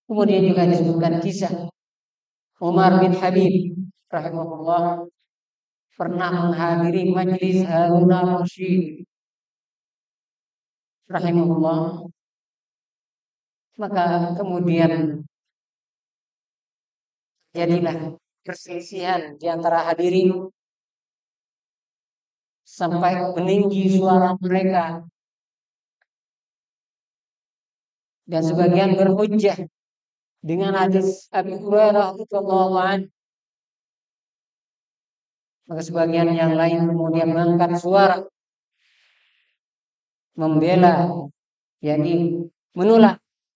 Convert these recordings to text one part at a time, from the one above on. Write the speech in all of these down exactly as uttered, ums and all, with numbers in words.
Kemudian juga disebutkan kisah Umar bin Habib rahimahullah pernah menghadiri majelis Harun al-Rasyid rahimahullah, maka kemudian jadilah perselisihan di antara hadirin sampai meninggi suara mereka, dan sebagian berhujjah dengan hadis Abi Hurairah radhiyallahu anhu, maka sebagian yang lain kemudian mengangkat suara membela, yakni menolak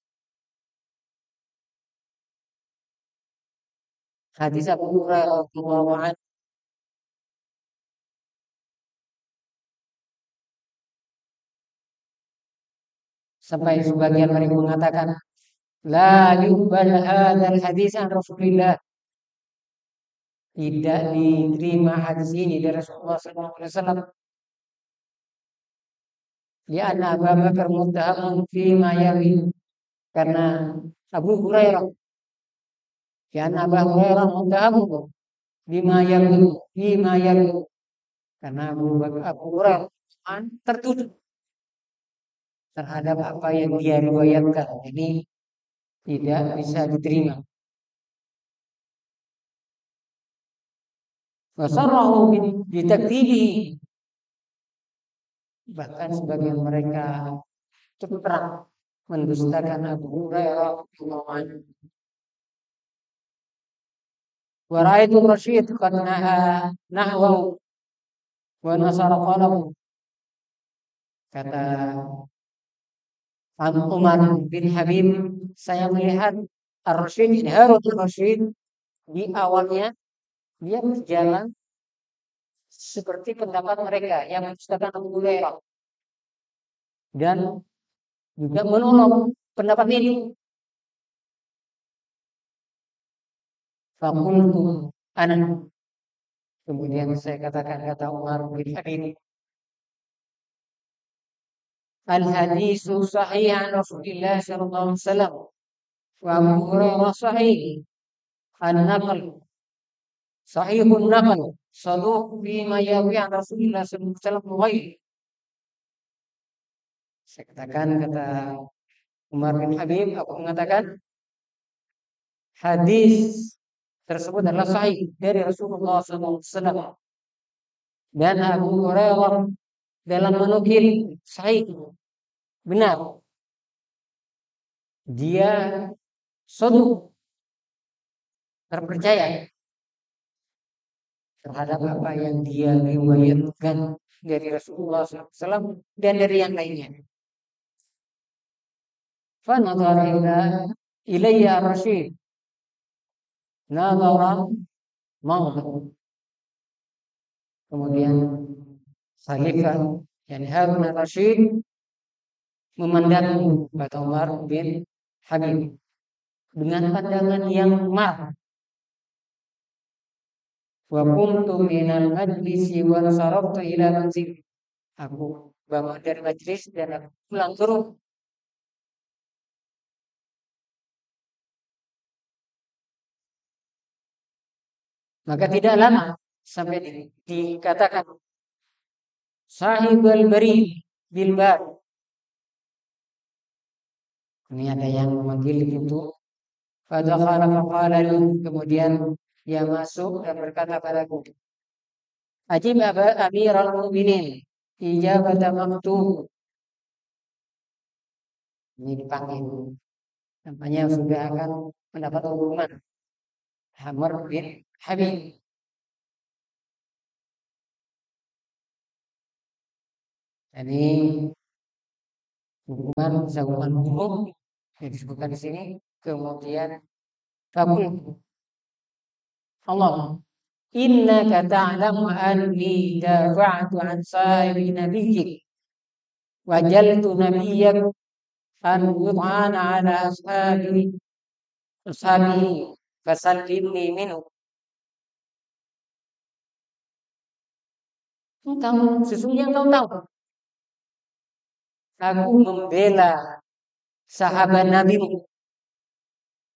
hadis Abu Hurairah radhiyallahu anhu. Sampai sebagian mereka mengatakan la yuqbal hadzal hadis an Rasulillah, tidak diterima hadis ini dari Rasulullah sallallahu alaihi wasallam. Ya anna Abu Bakar muttahamun fi ma yarwi, karena Abu Hurairah, ya anna Abu Hurairah muttahamun bima yarwi fi ma yarwi, karena Abu Bakar Abu Hurairah tertuduh terhadap apa yang dia riwayatkan, ini tidak bisa diterima. Wasarrahu bitakdzibihi, bahkan sebagian mereka terang mendustakan Abu Hurairah radhiyallahu anhu. Wa ra'aitu Rasyid qad naha nahwahu wa nasara qalahu, kata Umar bin Habib, saya melihat Ar-Rasyid, Harun Ar-Rasyid di awalnya dia berjalan seperti pendapat mereka yang mendustakan Abu Hurairah dan juga menolong pendapat ini. Fakultu ana, kemudian saya katakan, kata Umar bin Habib, al-hadisu sahih an Rasulillah sallallahu alaihi wasallam wa Abu Hurairah sahih an-naql sahihun naql saduq bima yawi an Rasulillah sallallahu alaihi wasallam wa ghairi. Saya katakan, kata Umar bin Habib, aku mengatakan hadis tersebut adalah sahih dari Rasulullah sallallahu alaihi wasallam, dan Abu Hurairah dalam menukil sahih, benar, dia saduq, terpercaya terhadap apa yang dia riwayatkan dari Rasulullah sallallahu alaihi wasallam dan dari yang lainnya. Fa nadhara ila ilayya Ar-Rasyid nadhara maghdab, kemudian Khalifah yani Harun Ar-Rasyid memandang kata Umar bin Habib dengan pandangan yang marah. Wa qumtu minal majlisi wa saraftu ila manzil, aku bangun dari majlis dan aku pulang ke rumah. Maka tidak lama sampai di, dikatakan sahibul bari bil bar, ini ada yang memanggil di pintu. Fadakhala faqala li, kemudian dia masuk dan berkata padaku, ajib aba amiral mu'minin ijabata maktub. Ini dipanggil, nampaknya sudah akan mendapat hukuman Amr bin Habib. Jadi hukuman hukuman hukum yang disebutkan di sini. Kemudian fakul Allah, innaka ta'lamu anni dafa'tu an sahibi nabiyyik wajaltu nabiyyak an yud'ana ala ashabi ashabi fasallimni minhu. Engkau, sesungguhnya engkau tahu aku membela sahabat Nabi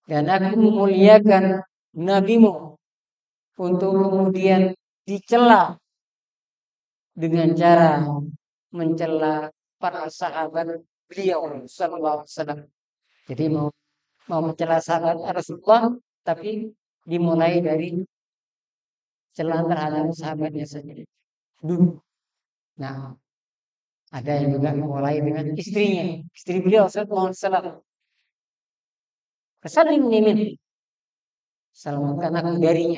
dan aku memuliakan nabimu untuk kemudian dicela dengan cara mencela para sahabat beliau sallallahu alaihi wasallam. Jadi mau mau mencela sahabat Rasulullah, tapi dimulai dari celaan terhadap sahabatnya sendiri dulu. Nah, ada yang juga memulai dengan istrinya, istri beliau sallallahu alaihi wasallam. Kesaling mimin, selamatkan aku darinya.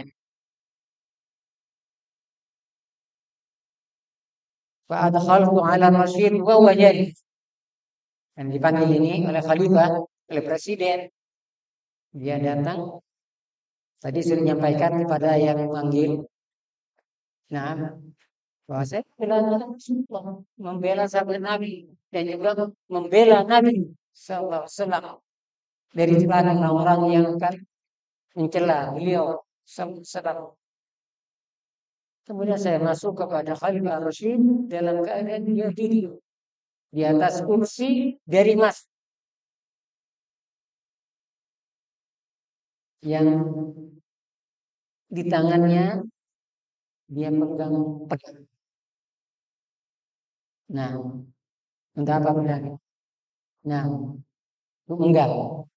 Fa adkhaltu ala Rasyid wa huwa jalid. Dan dipanggil ini oleh khalifah, oleh presiden. Dia datang, tadi sudah menyampaikan kepada yang memanggil. Nah, bahwa saya membela Rasulullah, membela sahabat Nabi, dan juga membela Nabi sallallahu alaihi wasallam dari celaan orang-orang yang akan mencela beliau sallallahu alaihi wasallam. Kemudian saya masuk kepada Khalifah Rasyid dalam keadaan dia duduk di atas kursi dari emas yang di tangannya dia pegang pedang. Nah, untuk apa pedang? Nah, enggak.